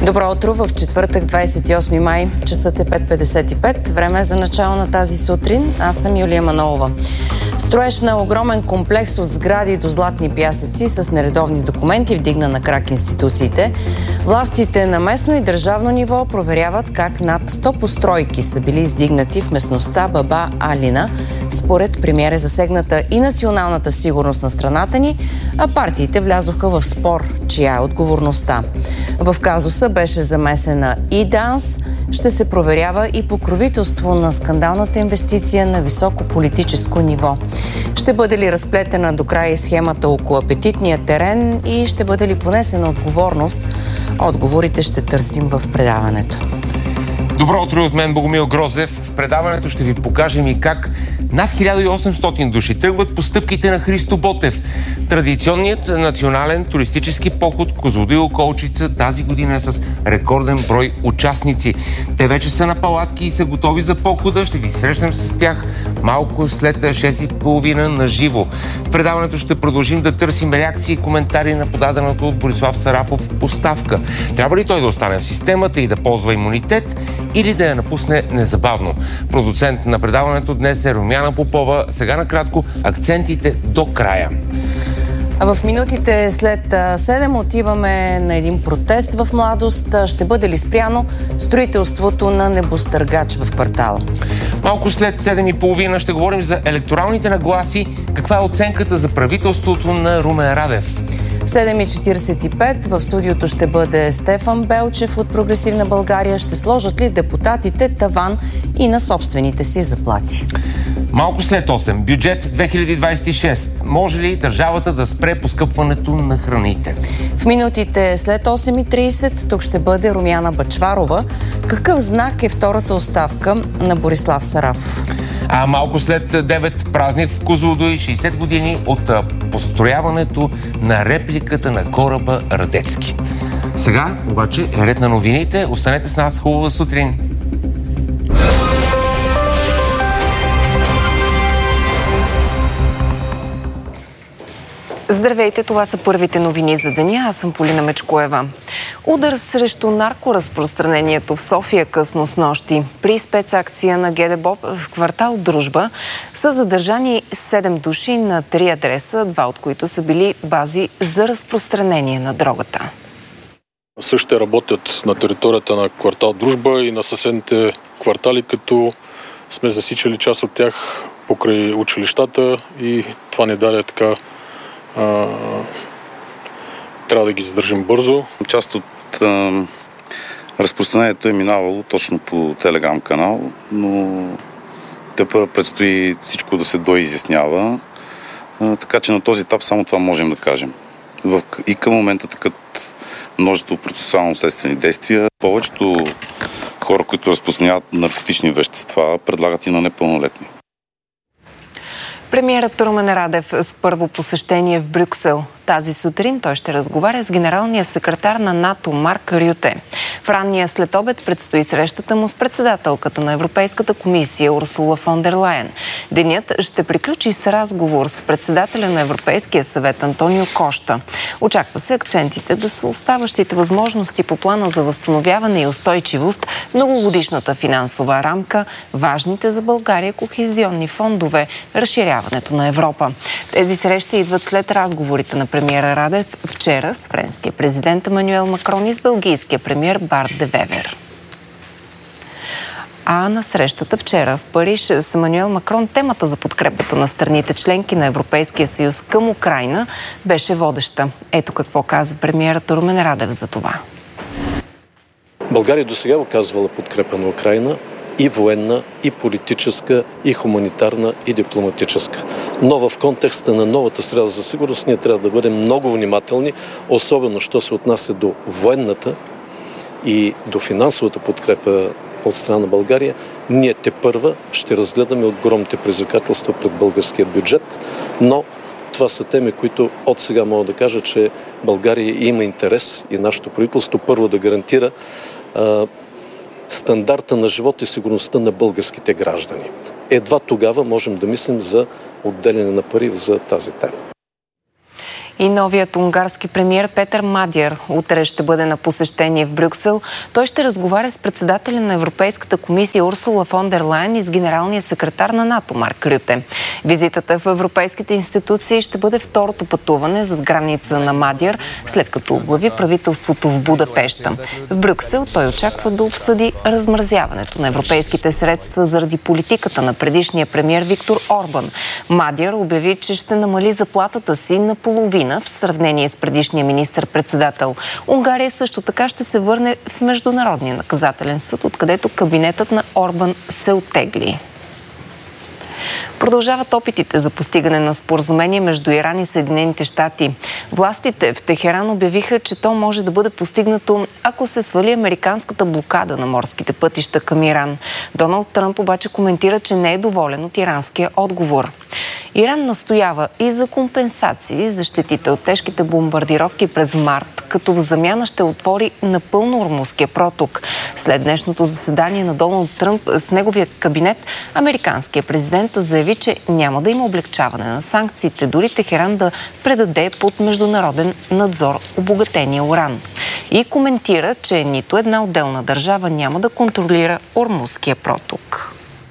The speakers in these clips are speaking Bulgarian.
Добро утро в четвъртък, 28 май. Часът е 5:55. Време за начало на тази сутрин. Аз съм Юлия Манолова. Строеж на огромен комплекс от сгради до златни пясъци с нередовни документи вдигна на крак институциите. Властите на местно и държавно ниво проверяват как над 100 постройки са били издигнати в местността Баба Алина. Според премиер е засегната и националната сигурност на страната ни, а партиите влязоха в спор, чия е отговорността. В казуса беше замесена и ДАНС. Ще се проверява и покровителство на скандалната инвестиция на високо политическо ниво. Ще бъде ли разплетена до края и схемата около апетитния терен и ще бъде ли понесена отговорност? Отговорите ще търсим в предаването. Добро утро от мен, Богомил Грозев. В предаването ще ви покажем и как над 1800 души тръгват по стъпките на Христо Ботев. Традиционният национален туристически поход Козлодуй Околчица тази година е с рекорден брой участници. Те вече са на палатки и са готови за похода. Ще ги срещнем с тях малко след 6:30 на живо. В предаването ще продължим да търсим реакции и коментари на подаденото от Борислав Сарафов оставка. Трябва ли той да остане в системата и да ползва имунитет или да я напусне незабавно? Продуцент на предаването днес е Румяна Попова. Сега накратко акцентите до края. А в минутите след 7 отиваме на един протест в Младост. Ще бъде ли спряно строителството на небостъргач в квартала? Малко след 7:30 ще говорим за електоралните нагласи. Каква е оценката за правителството на Румен Радев? 7:45 в студиото ще бъде Стефан Белчев от Прогресивна България. Ще сложат ли депутатите таван и на собствените си заплати? Малко след 8. Бюджет 2026. Може ли държавата да спре поскъпването на храните? В минутите след 8:30 тук ще бъде Румяна Бъчварова. Какъв знак е втората оставка на Борислав Сарафов? А малко след 9 празник в Козлодуй, 60 години от построяването на репликата на кораба Радецки. Сега обаче е ред на новините. Останете с нас. Хубава сутрин! Здравейте, това са първите новини за деня. Аз съм Полина Мечкоева. Удар срещу наркоразпространението в София късно снощи. При спецакция на ГДБОП в квартал Дружба са задържани 7 души на 3 адреса, 2 от които са били бази за разпространение на дрогата. Същите работят на територията на квартал Дружба и на съседните квартали, като сме засичали част от тях покрай училищата и това ни даде така. Трябва да ги задържим бързо. Част от разпространението е минавало точно по Телеграм канал, но тепърва предстои всичко да се доизяснява. Така че на този етап само това можем да кажем. И към момента такът множество процесуално-следствени действия. Повечето хора, които разпространяват наркотични вещества, предлагат и на непълнолетни. Премиерът Румен Радев с първо посещение в Брюксел. Тази сутрин той ще разговаря с генералния секретар на НАТО Марк Рюте. В ранния следобед предстои срещата му с председателката на Европейската комисия Урсула фон дер Лайен. Денят ще приключи с разговор с председателя на Европейския съвет Антонио Кошта. Очаква се акцентите да са оставащите възможности по плана за възстановяване и устойчивост, многогодишната финансова рамка, важните за България кохезионни фондове, разширяването на Европа. Тези срещи идват след разговорите на премиера Радев вчера с френския президент Емануел Макрон и с белгийския премиер Барт де Вевер. А на срещата вчера в Париж с Емануел Макрон темата за подкрепата на страните членки на Европейския съюз към Украйна беше водеща. Ето какво каза премиерът Румен Радев за това. България досега оказвала подкрепа на Украйна и военна, и политическа, и хуманитарна, и дипломатическа. Но в контекста на новата среда за сигурност ние трябва да бъдем много внимателни, особено що се отнася до военната и до финансовата подкрепа от страна на България. Ние тепърва ще разгледаме огромните предизвикателства пред българския бюджет, но това са теми, които от сега мога да кажа, че България има интерес и нашето правителство първо да гарантира стандарта на живот и сигурността на българските граждани. Едва тогава можем да мислим за отделяне на пари за тази тема. И новият унгарски премиер Петър Мадяр утре ще бъде на посещение в Брюксел. Той ще разговаря с председателя на Европейската комисия Урсула фон дер Лайен и с генералния секретар на НАТО Марк Рюте. Визитата в европейските институции ще бъде второто пътуване зад граница на Мадяр, след като оглави правителството в Будапеща. В Брюксел той очаква да обсъди размразяването на европейските средства заради политиката на предишния премиер Виктор Орбан. Мадяр обяви, че ще намали заплатата си на половина в сравнение с предишния министър-председател. Унгария също така ще се върне в Международния наказателен съд, откъдето кабинетът на Орбан се оттегли. Продължават опитите за постигане на споразумение между Иран и Съединените щати. Властите в Техеран обявиха, че то може да бъде постигнато, ако се свали американската блокада на морските пътища към Иран. Доналд Тръмп обаче коментира, че не е доволен от иранския отговор. Иран настоява и за компенсации за щетите от тежките бомбардировки през март, като в замяна ще отвори напълно Ормузския проток. След днешното заседание на Доналд Тръмп с неговия кабинет, американският президент заяви, че няма да има облегчаване на санкциите, дори Техеран да предаде под международен надзор обогатения уран. И коментира, че нито една отделна държава няма да контролира Ормузския проток.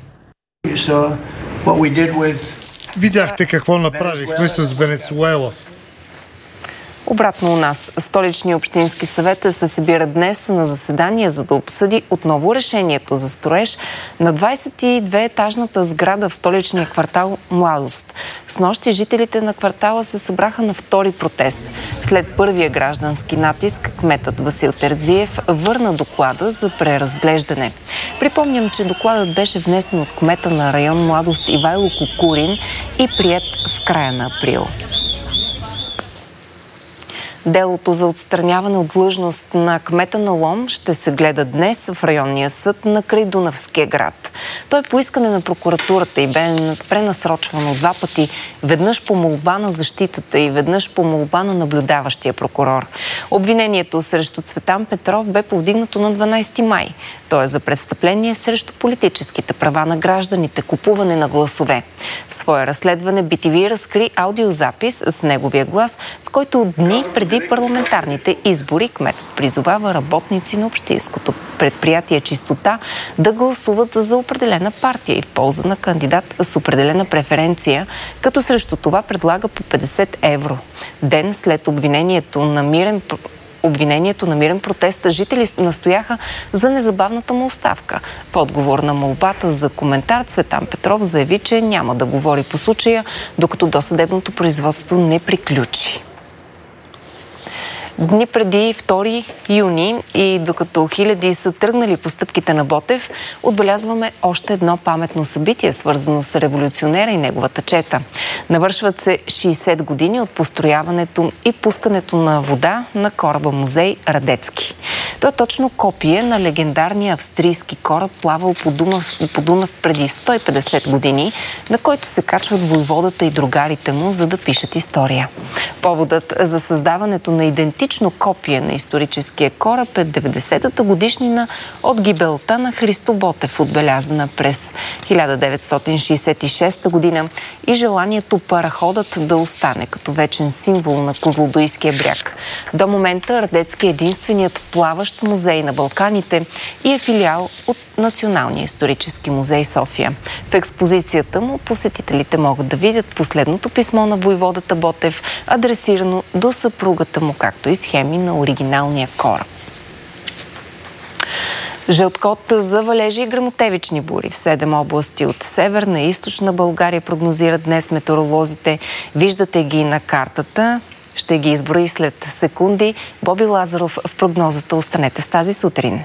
Видяхте какво направихме с Венецуела. Обратно у нас, столичния общински съвет се събира днес на заседание, за да обсъди отново решението за строеж на 22-етажната сграда в столичния квартал Младост. Снощи жителите на квартала се събраха на втори протест. След първия граждански натиск, кметът Васил Терзиев върна доклада за преразглеждане. Припомням, че докладът беше внесен от кмета на район Младост Ивайло Кукурин и приет в края на април. Делото за отстраняване от длъжност на кмета на Лом ще се гледа днес в районния съд на край Дунавския град. Той по искане на прокуратурата и бе пренасрочвано два пъти, веднъж по молба на защитата и веднъж по молба на наблюдаващия прокурор. Обвинението срещу Цветан Петров бе повдигнато на 12 май. То е за престъпление срещу политическите права на гражданите, купуване на гласове. В свое разследване BTV разкри аудиозапис с неговия глас, в който дни преди парламентарните избори кметът призовава работници на общинското предприятие Чистота да гласуват за определена партия и в полза на кандидат с определена преференция, като срещу това предлага по 50 евро. Ден след обвинението на мирен протест, жители настояха за незабавната му оставка. В отговор на молбата за коментар Цветан Петров заяви, че няма да говори по случая, докато досъдебното производство не приключи. Дни преди 2 юни и докато хиляди са тръгнали по стъпките на Ботев, отбелязваме още едно паметно събитие, свързано с революционера и неговата чета. Навършват се 60 години от построяването и пускането на вода на кораба музей Радецки. Той е точно копие на легендарния австрийски кораб, плавал по Дунав преди 150 години, на който се качват войводата и другарите му, за да пишат история. Поводът за създаването на идентично копие на историческия кораб е 90-та годишнина от гибелта на Христо Ботев, отбелязана през 1966 година, и желанието параходът да остане като вечен символ на Козлодуйския бряг. До момента Радецки е единственият плаващ музей на Балканите и е филиал от Националния исторически музей София. В експозицията му посетителите могат да видят последното писмо на войводата Ботев, адресирано до съпругата му, както и схеми на оригиналния кораб. Жълт код за валежи и гръмотевични бури в 7 области от северна и източна България прогнозират днес метеоролозите. Виждате ги на картата. Ще ги изброи след секунди. Боби Лазаров в прогнозата. Останете с тази сутрин.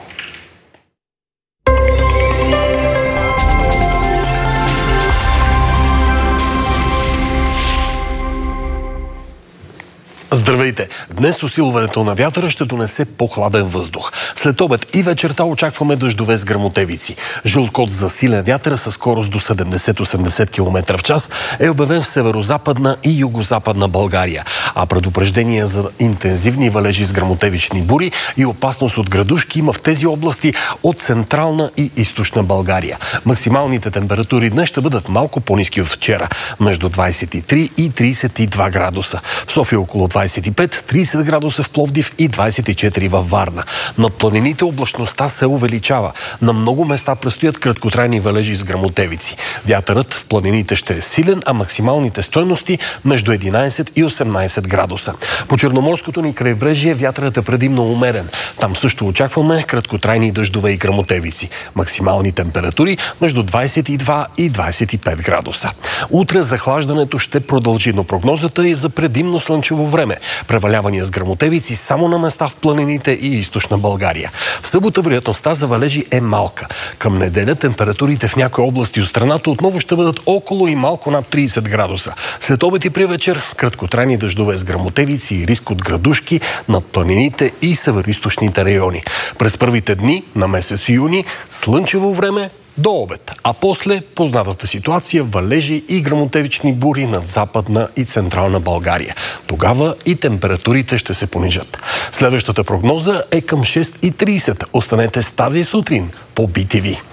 Здравейте! Днес усилването на вятъра ще донесе по-хладен въздух. След обед и вечерта очакваме дъждове с гръмотевици. Жълт код за силен вятър със скорост до 70-80 км в час е обявен в северо-западна и юго-западна България. А предупреждения за интензивни валежи с гръмотевични бури и опасност от градушки има в тези области от централна и източна България. Максималните температури днес ще бъдат малко по-ниски от вчера, между 23 и 32 градуса. В София около 25, 30 градуса в Пловдив и 24 във Варна. Над планините облачността се увеличава. На много места предстоят краткотрайни валежи с гръмотевици. Вятърът в планините ще е силен, а максималните стойности между 11 и 18 градуса. По Черноморското ни крайбрежие вятърът е предимно умерен. Там също очакваме краткотрайни дъждове и гръмотевици. Максимални температури между 22 и 25 градуса. Утре захлаждането ще продължи, но прогнозата е за предимно слънчево време. Превалявания с гръмотевици само на места в планините и източна България. В събота вероятността за валежи е малка. Към неделя температурите в някои области от страната отново ще бъдат около и малко над 30 градуса. След обед и при вечер краткотрайни дъждове с гръмотевици и риск от градушки над планините и североизточните райони. През първите дни на месец юни слънчево време до обед, а после познатата ситуация валежи и гръмотевични бури над западна и централна България. Тогава и температурите ще се понижат. Следващата прогноза е към 6:30. Останете с тази сутрин по BTV.